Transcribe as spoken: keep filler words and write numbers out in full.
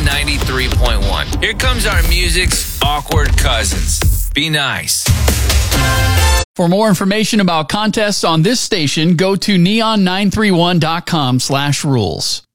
ninety-three point one. Here comes our music's awkward cousins. Be nice. For more information about contests on this station, go to neon nine three one dot com slash rules.